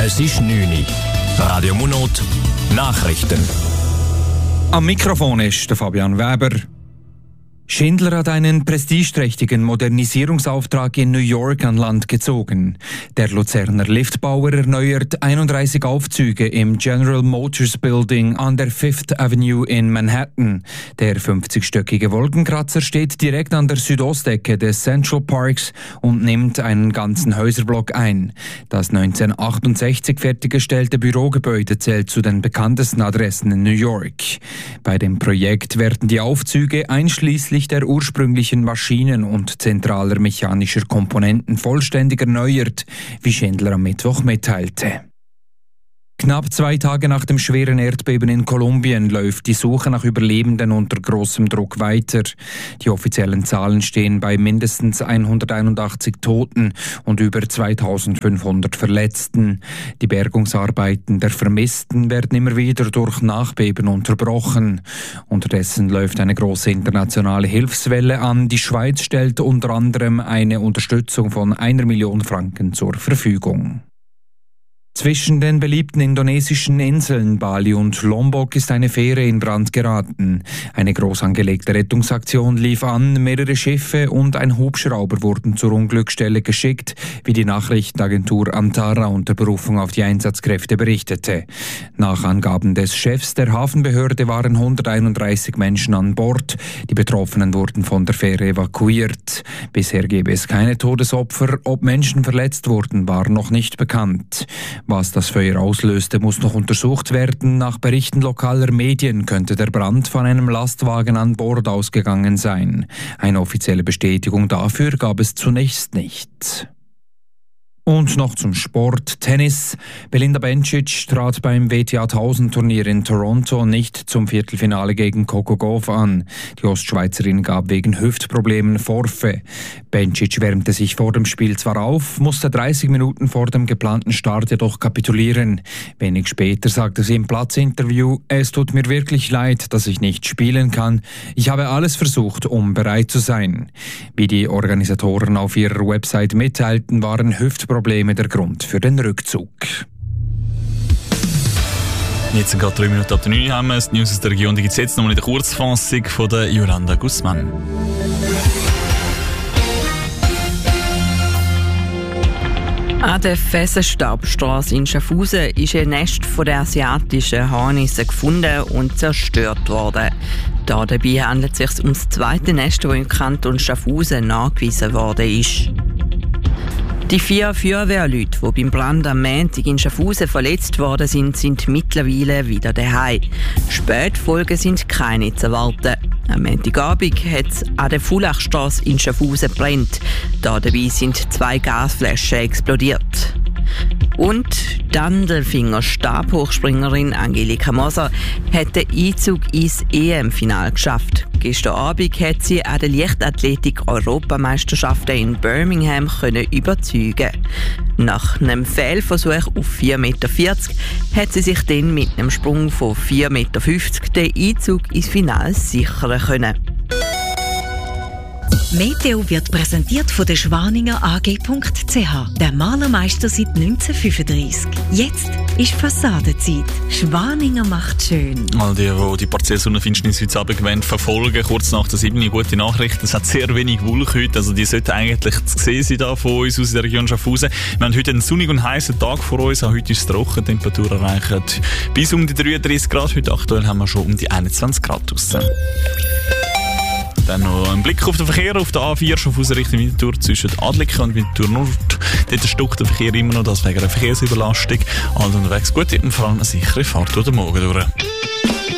Es ist 9 Uhr. Radio Munot, Nachrichten. Am Mikrofon ist der Fabian Weber. Schindler hat einen prestigeträchtigen Modernisierungsauftrag in New York an Land gezogen. Der Luzerner Liftbauer erneuert 31 Aufzüge im General Motors Building an der Fifth Avenue in Manhattan. Der 50-stöckige Wolkenkratzer steht direkt an der Südostecke des Central Parks und nimmt einen ganzen Häuserblock ein. Das 1968 fertiggestellte Bürogebäude zählt zu den bekanntesten Adressen in New York. Bei dem Projekt werden die Aufzüge einschließlich der ursprünglichen Maschinen und zentraler mechanischer Komponenten vollständig erneuert, wie Schindler am Mittwoch mitteilte. Knapp 2 Tage nach dem schweren Erdbeben in Kolumbien läuft die Suche nach Überlebenden unter großem Druck weiter. Die offiziellen Zahlen stehen bei mindestens 181 Toten und über 2500 Verletzten. Die Bergungsarbeiten der Vermissten werden immer wieder durch Nachbeben unterbrochen. Unterdessen läuft eine große internationale Hilfswelle an. Die Schweiz stellt unter anderem eine Unterstützung von 1 Million Franken zur Verfügung. Zwischen den beliebten indonesischen Inseln Bali und Lombok ist eine Fähre in Brand geraten. Eine groß angelegte Rettungsaktion lief an, mehrere Schiffe und ein Hubschrauber wurden zur Unglücksstelle geschickt, wie die Nachrichtenagentur Antara unter Berufung auf die Einsatzkräfte berichtete. Nach Angaben des Chefs der Hafenbehörde waren 131 Menschen an Bord. Die Betroffenen wurden von der Fähre evakuiert. Bisher gebe es keine Todesopfer. Ob Menschen verletzt wurden, war noch nicht bekannt. Was das Feuer auslöste, muss noch untersucht werden. Nach Berichten lokaler Medien könnte der Brand von einem Lastwagen an Bord ausgegangen sein. Eine offizielle Bestätigung dafür gab es zunächst nicht. Und noch zum Sport. Tennis. Belinda Bencic trat beim WTA 1000 Turnier in Toronto nicht zum Viertelfinale gegen Coco Gauff an. Die Ostschweizerin gab wegen Hüftproblemen Forfait. Bencic wärmte sich vor dem Spiel zwar auf, musste 30 Minuten vor dem geplanten Start jedoch kapitulieren. Wenig später sagte sie im Platzinterview: Es tut mir wirklich leid, dass ich nicht spielen kann. Ich habe alles versucht, um bereit zu sein. Wie die Organisatoren auf ihrer Website mitteilten, waren Hüftprobleme der Grund für den Rückzug. Jetzt sind gerade 3 Minuten ab der 9 haben wir die News aus der Region. Die gibt es jetzt nochmal in der Kurzfassung von der Yolanda Guzman. An der Fesenstabstrasse in Schaffhausen ist ein Nest von der asiatischen Hornisse gefunden und zerstört worden. Dabei handelt es sich um das zweite Nest, das im Kanton Schaffhausen nachgewiesen worden ist. Die 4 Feuerwehrleute, die beim Brand am Montag in Schaffhausen verletzt worden sind mittlerweile wieder daheim. Spätfolgen sind keine zu erwarten. Am Montagabend hat es an der Fulachstrasse in Schaffhausen gebrannt. Dabei sind 2 Gasflaschen explodiert. Und die Andelfinger-Stabhochspringerin Angelika Moser hat den Einzug ins EM-Final geschafft. Gestern Abend hat sie an der Leichtathletik-Europameisterschaften in Birmingham überzeugen. Nach einem Fehlversuch auf 4,40 Meter hat sie sich dann mit einem Sprung von 4,50 Meter den Einzug ins Finale sichern können. Meteo wird präsentiert von der Schwaninger AG.ch, der Malermeister seit 1935. Jetzt ist Fassadenzeit. Schwaninger macht schön. All die die partielle Sonnenfinsternis heute Abend verfolgen, kurz nach der 7 gute Nachricht. Es hat sehr wenig Wolken heute, also die sollten eigentlich zu sehen sein da von uns aus der Region Schaffhausen. Wir haben heute einen sonnigen und heißen Tag vor uns. Auch heute ist es trocken, die Temperatur erreicht bis um die 33 Grad. Heute aktuell haben wir schon um die 21 Grad draussen. Dann noch ein Blick auf den Verkehr auf der A4 Schaffhausen Richtung Winterthur zwischen Adliken und Winterthur Nord. Dort stockt der Verkehr immer noch, das wegen einer Verkehrsüberlastung. Alle unterwegs gut und vor allem eine sichere Fahrt durch den Morgen durch.